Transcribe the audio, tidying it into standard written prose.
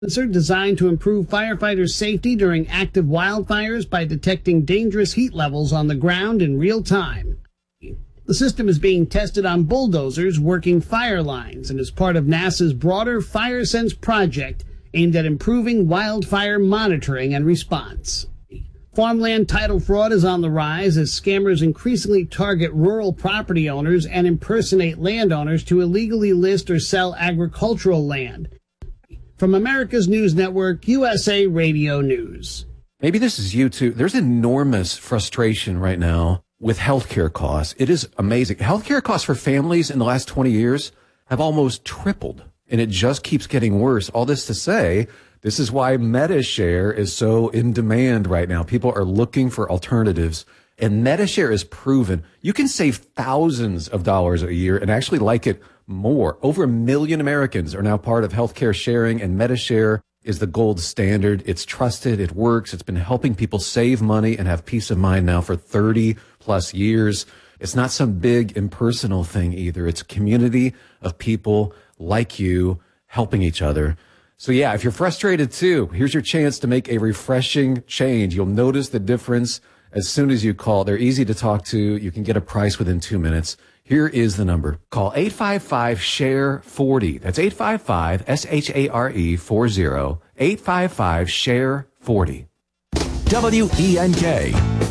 Sensor designed to improve firefighters' safety during active wildfires by detecting dangerous heat levels on the ground in real time. The system is being tested on bulldozers working fire lines and is part of NASA's broader FireSense project aimed at improving wildfire monitoring and response. Farmland title fraud is on the rise as scammers increasingly target rural property owners and impersonate landowners to illegally list or sell agricultural land. From America's News Network, USA Radio News. Maybe this is you too. There's enormous frustration right now with healthcare costs. It is amazing. Healthcare costs for families in the last 20 years have almost tripled, and it just keeps getting worse. All this to say, this is why MediShare is so in demand right now. People are looking for alternatives, and MediShare is proven. You can save thousands of dollars a year and actually like it more. Over 1 million Americans are now part of healthcare sharing, and MediShare is the gold standard. It's trusted. It works. It's been helping people save money and have peace of mind now for 30 plus years. It's not some big impersonal thing either. It's a community of people like you helping each other. So yeah, if you're frustrated too, here's your chance to make a refreshing change. You'll notice the difference as soon as you call. They're easy to talk to. You can get a price within 2 minutes. Here is the number. Call 855-SHARE-40. That's 855-SHARE-40. 855-SHARE-40. WENK.